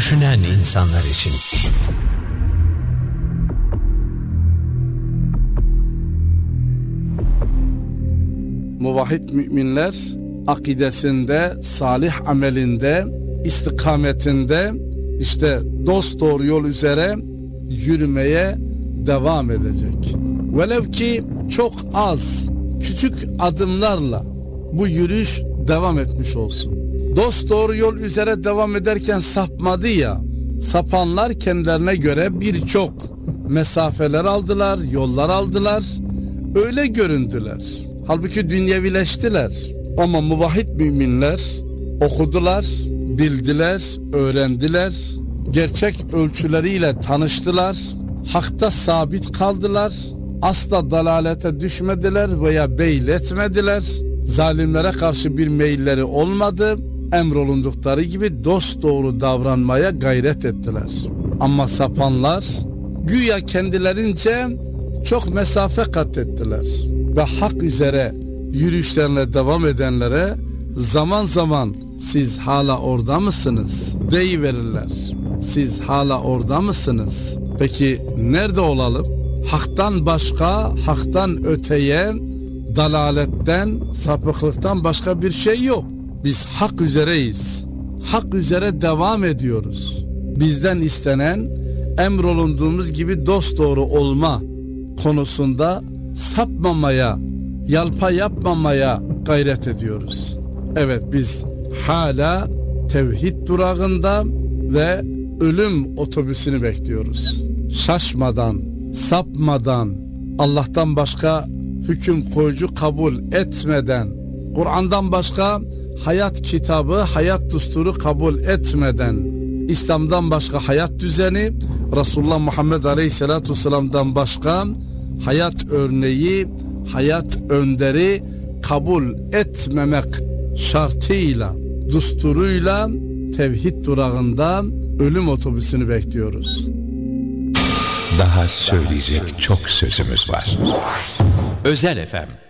düşünen insanlar için. Muvahhid müminler akidesinde, salih amelinde, istikametinde işte dosdoğru yol üzere yürümeye devam edecek. Velev ki çok az, küçük adımlarla bu yürüyüş devam etmiş olsun. Dosdoğru yol üzere devam ederken sapmadı ya, sapanlar kendilerine göre birçok mesafeler aldılar, yollar aldılar, öyle göründüler. Halbuki dünyevileştiler. Ama muvahhid müminler okudular, bildiler, öğrendiler, gerçek ölçüleriyle tanıştılar, hakta sabit kaldılar, asla dalalete düşmediler veya beyletmediler, zalimlere karşı bir meyilleri olmadı, emrolundukları gibi dosdoğru davranmaya gayret ettiler. Ama sapanlar güya kendilerince çok mesafe kat ettiler ve hak üzere yürüyüşlerine devam edenlere zaman zaman siz hala orada mısınız deyiverirler. Siz hala orada mısınız? Peki nerede olalım? Haktan başka, haktan öteye, dalaletten, sapıklıktan başka bir şey yok. Biz hak üzereyiz. Hak üzere devam ediyoruz. Bizden istenen emrolunduğumuz gibi dosdoğru olma konusunda sapmamaya, yalpa yapmamaya gayret ediyoruz. Evet, biz hala tevhid durağında ve ölüm otobüsünü bekliyoruz. Şaşmadan, sapmadan, Allah'tan başka hüküm koyucu kabul etmeden, Kur'an'dan başka hayat kitabı, hayat düsturu kabul etmeden, İslam'dan başka hayat düzeni, Resulullah Muhammed Aleyhisselatü Vesselam'dan başka hayat örneği, hayat önderi kabul etmemek şartıyla, düsturuyla tevhid durağından ölüm otobüsünü bekliyoruz. Daha söyleyecek çok sözümüz var. Özel FM.